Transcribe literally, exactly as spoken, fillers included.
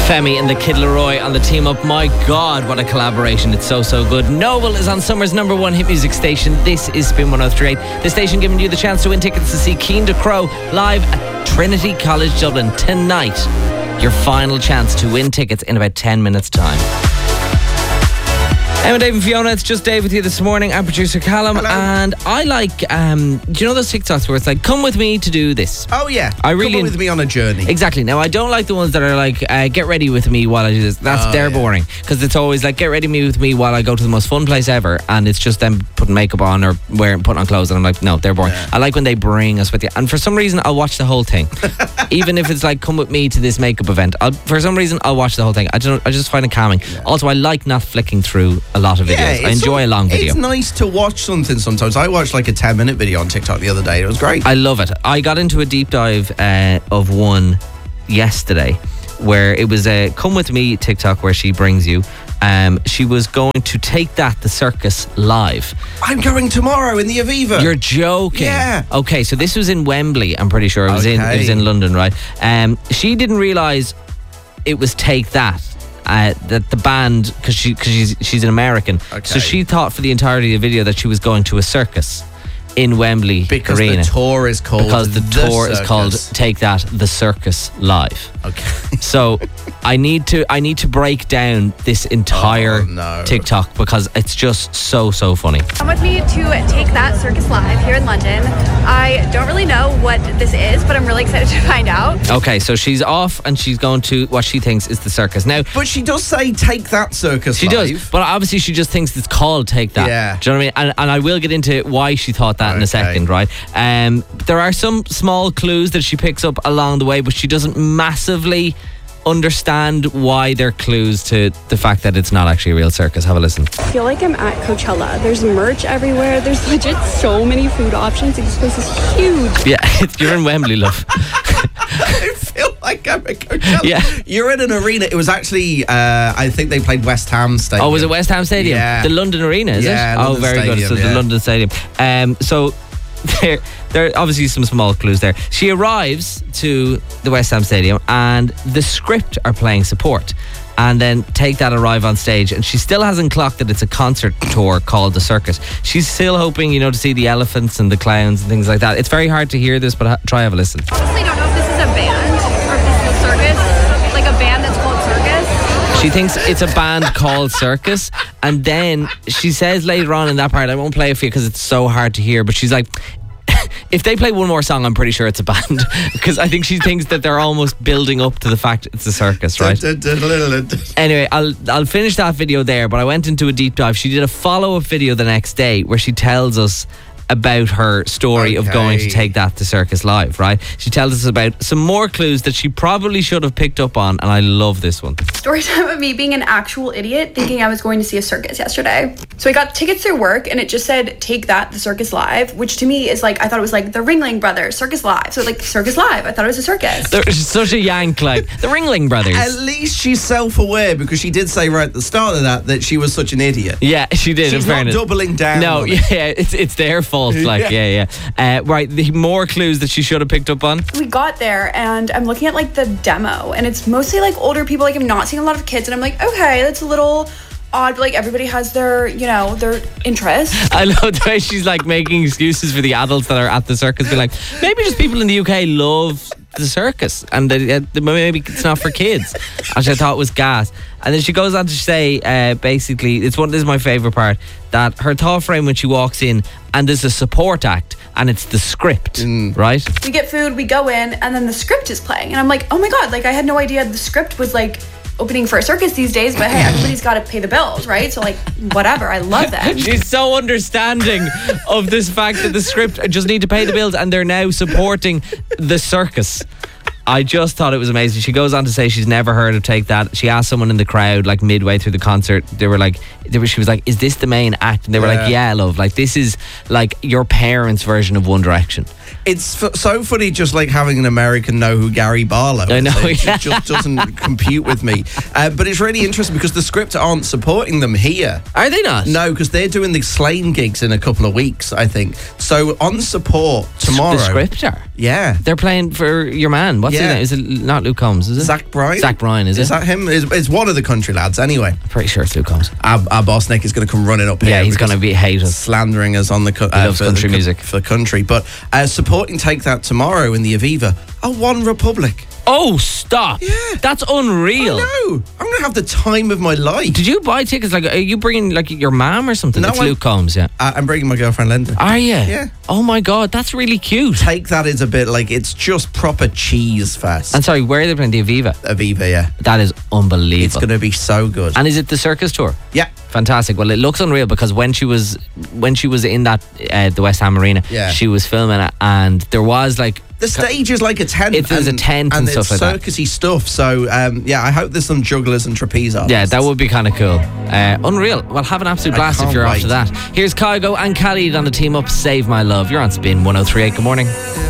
Femi and the Kid Leroy on the team up. My God, what a collaboration. It's so, so good. Noble is on Summer's number one hit music station. This is Spin one oh three point eight. The station giving you the chance to win tickets to see Keen to Crow live at Trinity College Dublin tonight. Your final chance to win tickets in about ten minutes' time. Emma, Dave and Fiona, it's just Dave with you this morning. I'm producer Callum. Hello. And I like, um, do you know those TikToks where it's like, come with me to do this? Oh yeah, I really come with me on a journey. Exactly. Now, I don't like the ones that are like, uh, get ready with me while I do this. That's Oh, they're yeah. boring. Because it's always like, get ready with me while I go to the most fun place ever. And it's just them putting makeup on or wearing putting on clothes. And I'm like, no, they're boring. Yeah. I like when they bring us with you. And for some reason, I'll watch the whole thing. Even if it's like, come with me to this makeup event. I'll, for some reason, I'll watch the whole thing. I don't. I just find it calming. Yeah. Also, I like not flicking through a lot of videos. Yeah, I enjoy some, a long video. It's nice to watch something sometimes. I watched like a ten minute video on TikTok the other day. It was great. I love it. I got into a deep dive uh, of one yesterday where it was a come with me TikTok where she brings you. Um, she was going to Take That the Circus live. I'm going tomorrow in the Aviva. You're joking. Yeah. Okay, so this was in Wembley. I'm pretty sure it was in it was in London, right? Um, she didn't realise it was Take That. Uh, that the band, because she, cause she's she's an American, Okay. so she thought for the entirety of the video that she was going to a circus in Wembley because Arena. the tour is called because the, the tour circus. is called Take That the Circus Live. Okay. So I need to I need to break down this entire Oh, no. TikTok because it's just so so funny. Come with me to Take That Circus Live here in London. I don't really know what this is, but I'm really excited to find out. Okay, so she's off and she's going to what she thinks is the circus. Now, But she does say Take That Circus she live. does, but obviously she just thinks it's called Take That. Yeah. Do you know what I mean? And, and I will get into why she thought that in a Okay. second, right? Um, there are some small clues that she picks up along the way, but she doesn't massively understand why they're clues to the fact that it's not actually a real circus. Have a listen. I feel like I'm at Coachella. There's merch everywhere. There's legit so many food options. This place is huge. Yeah, you're in Wembley, love. I feel like I'm at Coachella. Yeah. You're in an arena. It was actually, uh, I think they played West Ham Stadium. Oh, was it West Ham Stadium? Yeah. The London Arena, is Yeah, it? Oh, London very Stadium, good. So yeah. the London Stadium. Um, so there, there are obviously some small clues there. She arrives to the West Ham Stadium and the Script are playing support. And then Take That arrive on stage, and she still hasn't clocked that it's a concert tour called The Circus. She's still hoping, you know, to see the elephants and the clowns and things like that. It's very hard to hear this, but ha- try have a listen. Honestly, don't know if this is a band or if this is a circus, like a band that's called Circus. She thinks it's a band called Circus, and then she says later on in that part, I won't play it for you because it's so hard to hear, but she's like, if they play one more song, I'm pretty sure it's a band, because I think she thinks that they're almost building up to the fact it's a circus, right? Anyway, I'll I'll finish that video there, but I went into a deep dive. She did a follow-up video the next day where she tells us about her story of going to Okay. Take That to Circus Live, right? She tells us about some more clues that she probably should have picked up on, and I love this one. Story time of me being an actual idiot thinking I was going to see a circus yesterday. So I got tickets through work and it just said Take That the Circus Live, which to me is like, I thought it was like the Ringling Brothers Circus Live. So like Circus Live, I thought it was a circus. There's such a yank, like the Ringling Brothers. At least she's self-aware, because she did say right at the start of that that she was such an idiot. Yeah, she did. She's in not fairness. doubling down. No, on yeah, it. it's it's their fault. Like, yeah, yeah. Uh, right, the more clues that she should have picked up on. We got there and I'm looking at like the demo and it's mostly like older people. Like I'm not seeing a lot of kids and I'm like, okay, that's a little odd, but like everybody has their, you know, their interests. I love the way she's like making excuses for the adults that are at the circus. Be like, maybe just people in the U K love the circus and they, uh, maybe it's not for kids, which I thought was gas. And then she goes on to say, uh, basically, it's one. This is my favorite part, that her thought frame when she walks in and there's a support act and it's the Script, Mm. right? We get food, we go in, and then the Script is playing. And I'm like, oh my God, like I had no idea the Script was like opening for a circus these days, but hey, everybody's got to pay the bills, right? So like, whatever, I love them. She's so understanding of this fact that the Script just need to pay the bills and they're now supporting the circus. I just thought it was amazing. She goes on to say she's never heard of Take That. She asked someone in the crowd, like midway through the concert, they were like, they were, she was like, is this the main act? And they were Yeah. like, yeah, love, like this is like your parents' version of One Direction. It's f- so funny, just like having an American know who Gary Barlow is. I know, It yeah. just doesn't compute with me. Uh, but it's really interesting because the Script aren't supporting them here. Are they not? No, because they're doing the Slane gigs in a couple of weeks, I think. So on support tomorrow. The Script are. Yeah. They're playing for your man. What's Yeah. his name? Is it not Luke Combs? Is it Zach Bryan? Zach Bryan, is, Is it? that him? It's, it's one of the country lads, anyway. I'm pretty sure it's Luke Combs. Our, our boss Nick is going to come running up here. Yeah, he's because going to be hated. slandering us on the co- He loves for country the, music. for country. But uh, supporting Take That tomorrow in the Aviva are One Republic. Oh, stop! Yeah. That's unreal. No, I'm going to have the time of my life. Did you buy tickets? Like, are you bringing like your mom or something? No, it's I'm- Luke Combs, yeah. Uh, I'm bringing my girlfriend Linda. Are you? Yeah. Oh my God, that's really cute. Take That is a bit like it's just proper cheese fest. And sorry, where are they playing? The Aviva. Aviva, yeah. That is unbelievable. It's going to be so good. And is it the circus tour? yeah. Fantastic. Well, it looks unreal because when she was when she was in that uh, the West Ham Arena, Yeah. she was filming it, and there was like The stage is like a tent. It is a tent and stuff it's like that. circusy stuff. So, um, yeah, I hope there's some jugglers and trapeze artists. yeah, that would be kind of cool. Uh, unreal. Well, have an absolute I blast if can't you're wait. after that. Here's Kygo and Khalid on the team up Save My Love. You're on Spin one oh three point eight. Good morning.